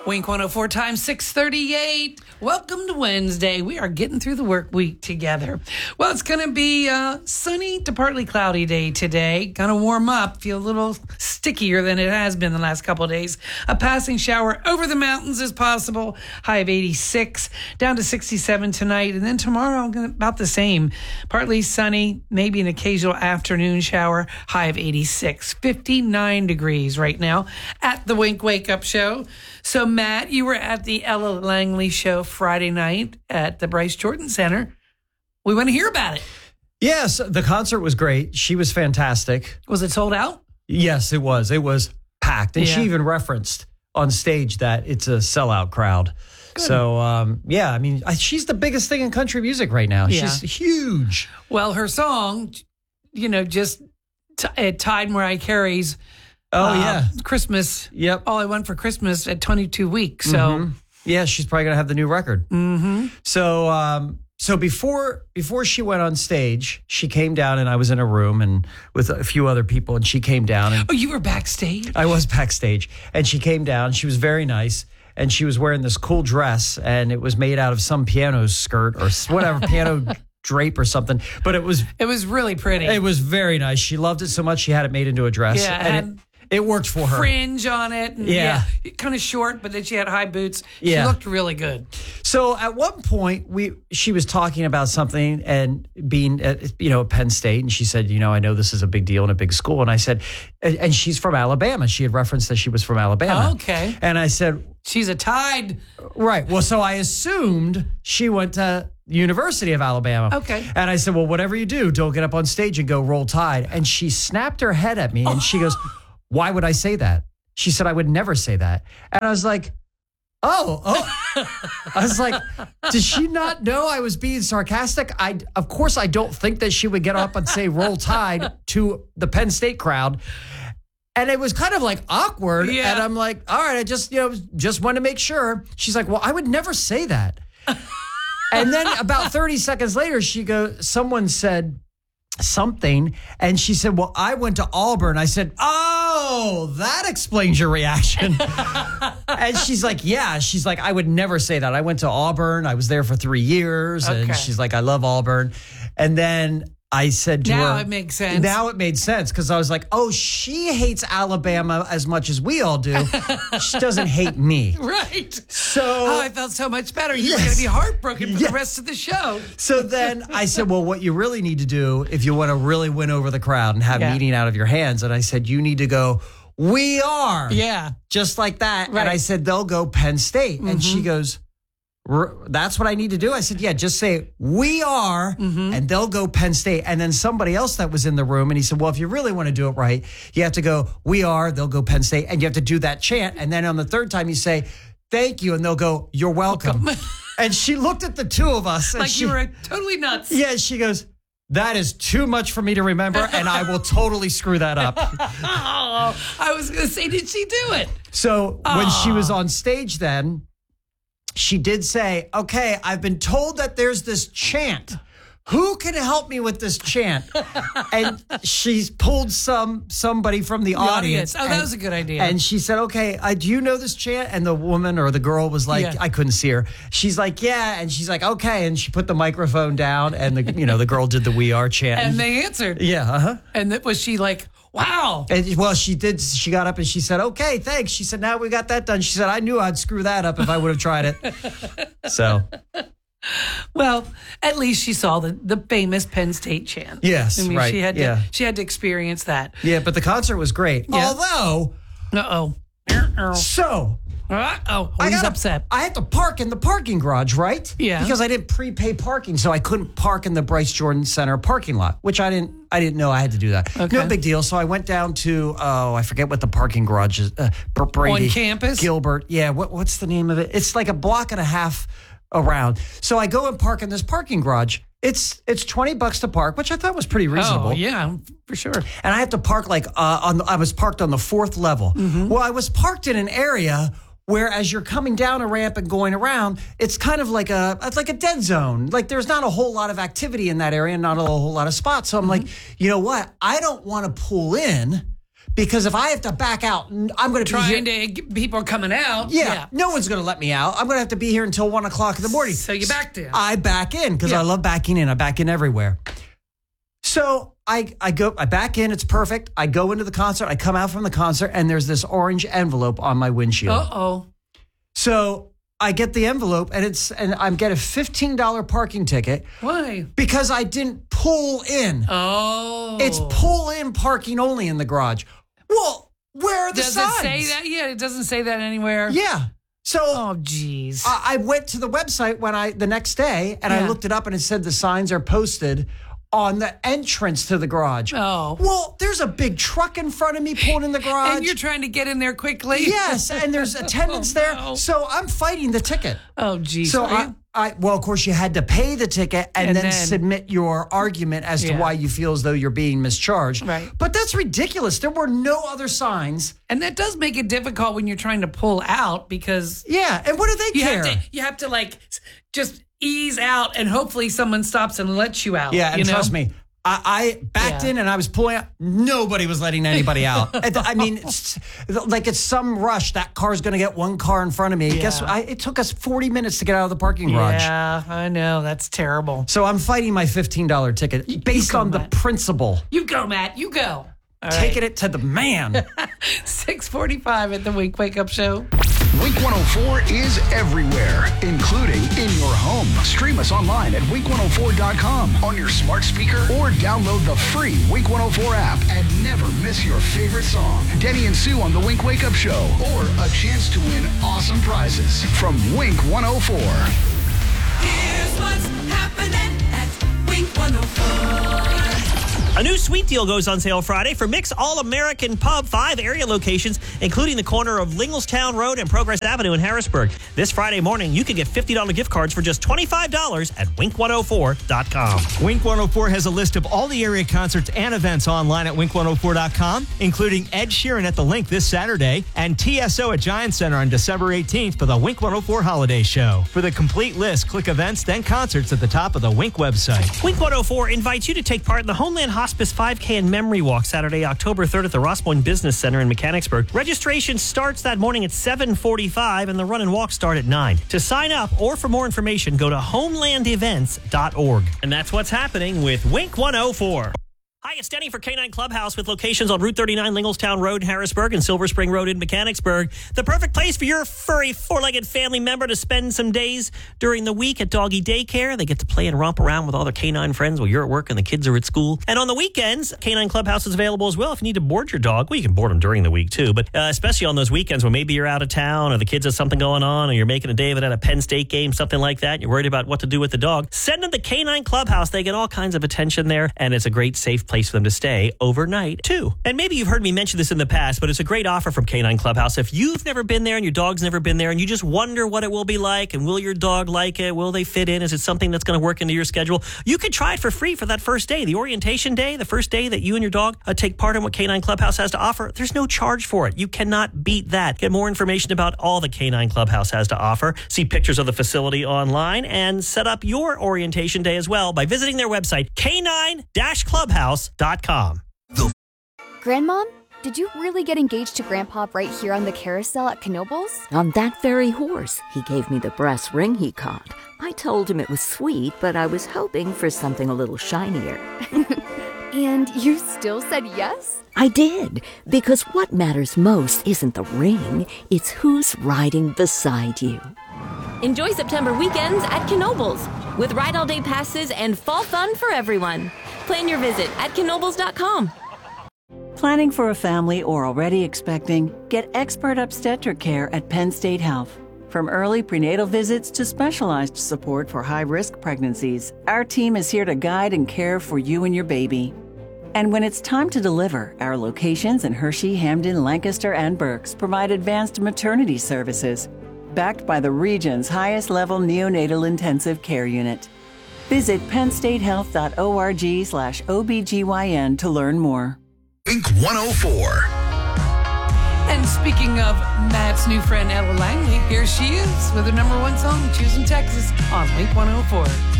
Wink 104 times 638. Welcome to Wednesday. We are getting through the work week together. Well, it's going to be a sunny to partly cloudy day today. Going to warm up, feel a little stickier than it has been the last couple of days. A passing shower over the mountains is possible. High of 86, down to 67 tonight. And then tomorrow, about the same. Partly sunny, maybe an occasional afternoon shower. High of 86, 59 degrees right now at the Wink Wake Up Show. So, Matt, you were at the Ella Langley show Friday night at the Bryce Jordan Center. We want to hear about it. Yes, the concert was great. She was fantastic. Was it sold out? Yes, it was. It was packed. And she even referenced on stage that it's a sellout crowd. Good. So, yeah, I mean, she's the biggest thing in country music right now. Yeah. She's huge. Well, her song, just tied Mariah Carey's Christmas. Yep. All I Want for Christmas at 22 weeks. So, yeah, she's probably going to have the new record. Mm-hmm. So before she went on stage, she came down and I was in a room and with a few other people, and she came down. And you were backstage? I was backstage, and she came down. She was very nice, and she was wearing this cool dress, and it was made out of some piano skirt or whatever piano drape or something, but it was really pretty. It was very nice. She loved it so much she had it made into a dress. Yeah, and it worked for her. Fringe on it. And kind of short, but then she had high boots. She looked really good. So at one point, she was talking about something and being at Penn State, and she said, I know this is a big deal in a big school. And I said, and she's from Alabama. She had referenced that she was from Alabama. Oh, okay. And I said, she's a Tide. Right. Well, so I assumed she went to University of Alabama. Okay. And I said, well, whatever you do, don't get up on stage and go Roll Tide. And she snapped her head at me and she goes, why would I say that? She said, I would never say that. And I was like, oh. I was like, did she not know I was being sarcastic? Of course, I don't think that she would get up and say Roll Tide to the Penn State crowd. And it was kind of like awkward. Yeah. And I'm like, all right, I just want to make sure. She's like, well, I would never say that. And then about 30 seconds later, someone said something, and she said, well, I went to Auburn. I said, oh, that explains your reaction. And she's like, yeah. She's like, I would never say that. I went to Auburn. I was there for 3 years. Okay. And she's like, I love Auburn. And then I said to her, now it makes sense. Now it made sense, because I was like, oh, she hates Alabama as much as we all do. She doesn't hate me. Right. So I felt so much better. You were going to be heartbroken for the rest of the show. So then I said, well, what you really need to do if you want to really win over the crowd and have meeting out of your hands, and I said, you need to go, we are. Yeah. Just like that. Right. And I said, they'll go Penn State. And she goes, that's what I need to do? I said, yeah, just say, we are, and they'll go Penn State. And then somebody else that was in the room, and he said, well, if you really want to do it right, you have to go, we are, they'll go Penn State. And you have to do that chant. And then on the third time, you say, thank you. And they'll go, you're welcome. And she looked at the two of us. And you were totally nuts. Yeah, she goes, that is too much for me to remember, and I will totally screw that up. I was going to say, did she do it? So when she was on stage then, she did say, okay, I've been told that there's this chant. Who can help me with this chant? And she's pulled somebody from the audience. Oh, that was a good idea. And she said, okay, do you know this chant? And the woman or the girl was like, I couldn't see her. She's like, yeah. And she's like, okay. And she put the microphone down, and the girl did the We Are chant. And they answered. Yeah. And was she like, wow. And well, she did. She got up and she said, okay, thanks. She said, now we got that done. She said, I knew I'd screw that up if I would have tried it. So. Well, at least she saw the famous Penn State chant. Yes, I mean, right. She had to experience that. Yeah, but the concert was great. Yeah. Although. So. He's upset. I had to park in the parking garage, right? Yeah. Because I didn't prepay parking, so I couldn't park in the Bryce Jordan Center parking lot, which I didn't know I had to do that. Okay. No big deal. So I went down to I forget what the parking garage is. Brady, on campus? Gilbert. Yeah. What's the name of it? It's like a block and a half around. So I go and park in this parking garage. It's $20 to park, which I thought was pretty reasonable. Oh, yeah, for sure. And I had to park I was parked on the 4th level. Well, I was parked in an area where as you're coming down a ramp and going around, it's kind of like a dead zone. Like there's not a whole lot of activity in that area, not a whole lot of spots. So I'm like, you know what? I don't want to pull in because if I have to back out, I'm going to be here. Trying to get people coming out. Yeah, no one's going to let me out. I'm going to have to be here until 1 o'clock in the morning. So you backed in. I back in because I love backing in. I back in everywhere. So I back in. It's perfect. I go into the concert. I come out from the concert, and there's this orange envelope on my windshield. Uh-oh. So I get the envelope, and I'm get a $15 parking ticket. Why? Because I didn't pull in. Oh. It's pull in parking only in the garage. Well, where are the Does signs? it say that? Yeah, it doesn't say that anywhere. Yeah. So Oh, geez. I went to the website the next day, and I looked it up, and it said the signs are posted on the entrance to the garage. Oh. Well, there's a big truck in front of me pulling in the garage. And you're trying to get in there quickly? Yes, and there's attendants Oh, there. no. So I'm fighting the ticket. Oh, geez. So well, of course, you had to pay the ticket and then submit your argument as to why you feel as though you're being mischarged. Right. But that's ridiculous. There were no other signs. And that does make it difficult when you're trying to pull out because Yeah, and what do they care? you have to like just ease out and hopefully someone stops and lets you out. Yeah, and you know? trust me, I backed in and I was pulling out. Nobody was letting anybody out. I mean, it's some rush. That car's going to get one car in front of me. Yeah. Guess what? It took us 40 minutes to get out of the parking garage. Yeah, I know. That's terrible. So I'm fighting my $15 ticket based on the principle. You go, Matt. You go. All Taking it to the man. 6:45 at the Wake Up Show. Wink 104 is everywhere, including in your home. Stream us online at wink104.com on your smart speaker or download the free Wink 104 app and never miss your favorite song. Denny and Sue on the Wink Wake Up Show or a chance to win awesome prizes from Wink 104. Here's what's happening at Wink 104. A new sweet deal goes on sale Friday for Mick's All-American Pub, 5 area locations, including the corner of Lingelstown Road and Progress Avenue in Harrisburg. This Friday morning, you can get $50 gift cards for just $25 at wink104.com. Wink 104 has a list of all the area concerts and events online at wink104.com, including Ed Sheeran at the Link this Saturday and TSO at Giant Center on December 18th for the Wink 104 Holiday Show. For the complete list, click events, then concerts at the top of the Wink website. Wink 104 invites you to take part in the Homeland Hospice 5K and Memory Walk Saturday, October 3rd at the Ross Boyne Business Center in Mechanicsburg. Registration starts that morning at 7:45 and the run and walk start at 9. To sign up or for more information, go to homelandevents.org. And that's what's happening with Wink 104. Hi, it's Denny for K9 Clubhouse with locations on Route 39, Lingelstown Road in Harrisburg and Silver Spring Road in Mechanicsburg. The perfect place for your furry four-legged family member to spend some days during the week at doggy daycare. They get to play and romp around with all their K9 friends while you're at work and the kids are at school. And on the weekends, K9 Clubhouse is available as well if you need to board your dog. Well, you can board them during the week too, but especially on those weekends when maybe you're out of town or the kids have something going on or you're making a day of it at a Penn State game, something like that. You're worried about what to do with the dog. Send them to K9 Clubhouse. They get all kinds of attention there and it's a great safe place for them to stay overnight too. And maybe you've heard me mention this in the past, but it's a great offer from K9 Clubhouse. If you've never been there and your dog's never been there and you just wonder what it will be like and will your dog like it? Will they fit in? Is it something that's going to work into your schedule? You could try it for free for that first day. The orientation day, the first day that you and your dog take part in what K9 Clubhouse has to offer. There's no charge for it. You cannot beat that. Get more information about all the K9 Clubhouse has to offer. See pictures of the facility online and set up your orientation day as well by visiting their website, k9-clubhouse.com. Grandmom, did you really get engaged to Grandpa right here on the carousel at Knoebels? On that very horse. He gave me the brass ring he caught. I told him it was sweet, but I was hoping for something a little shinier. And you still said yes? I did, because what matters most isn't the ring, it's who's riding beside you. Enjoy September weekends at Knoebels with Ride All Day passes and fall fun for everyone. Plan your visit at knoebels.com. Planning for a family or already expecting? Get expert obstetric care at Penn State Health. From early prenatal visits to specialized support for high-risk pregnancies, our team is here to guide and care for you and your baby. And when it's time to deliver, our locations in Hershey, Hamden, Lancaster, and Berks provide advanced maternity services, backed by the region's highest-level neonatal intensive care unit. Visit pennstatehealth.org/OBGYN to learn more. Wink 104. And speaking of Matt's new friend, Ella Langley, here she is with her #1 song, Choosing Texas, on Wink 104.